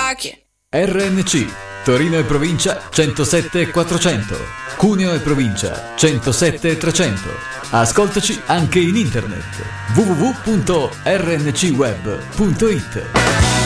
like it. RNC Torino e provincia 107 e 400, Cuneo e provincia 107 e 300. Ascoltaci anche in internet www.rncweb.it.